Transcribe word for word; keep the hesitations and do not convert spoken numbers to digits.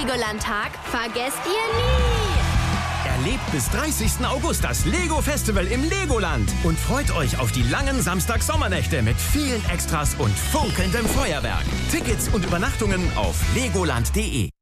Legoland-Tag vergesst ihr nie. Erlebt bis dreißigsten August das Lego Festival im Legoland und freut euch auf die langen Samstag-Sommernächte mit vielen Extras und funkelndem Feuerwerk. Tickets und Übernachtungen auf legoland punkt de.